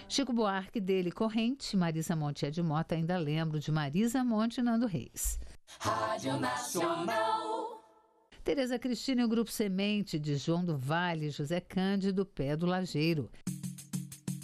Chico Buarque, dele Corrente, Marisa Monte e Ed Mota, ainda lembro de Marisa Monte e Nando Reis. Rádio Nacional. Tereza Cristina e o Grupo Semente, de João do Vale e José Cândido, Pé do Lajeiro.